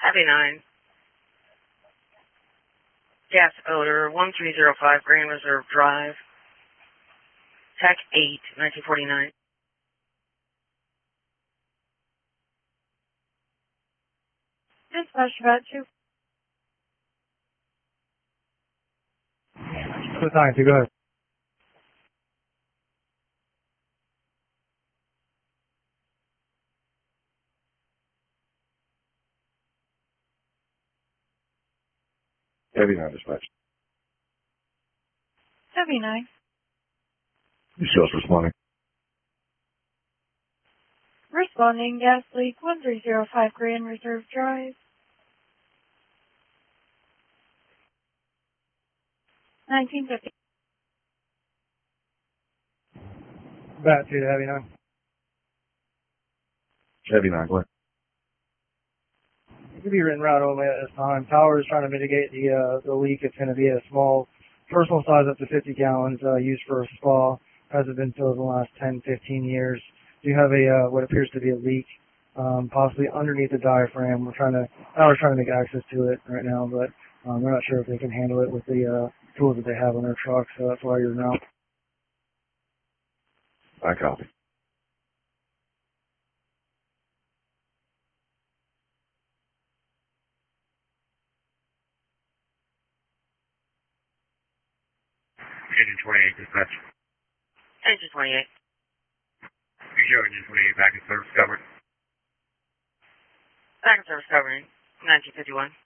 Heavy 9. Gas odor, 1305 Grand Reserve Drive. Tech 8, 1949. Dispatch about 2. Good time to go. Heavy 9 dispatch. Heavy 9. Just responding. Responding, gas leak, 1305 Grand Reserve Drive. 1950. Bat 2 to Heavy 9. Heavy 9, go ahead. It could be written route only at this time. Tower is trying to mitigate the leak. It's going to be a small personal size up to 50 gallons used for a spa. Hasn't been filled in the last 10, 15 years. Do you have a what appears to be a leak, possibly underneath the diaphragm? Tower's trying to make access to it right now, but they're not sure if they can handle it with the tools that they have on their truck, so that's why you're now. I copy. Engine 28, dispatch. Engine 28. You show engine 28 back in service covered. Back in service covering, 1951.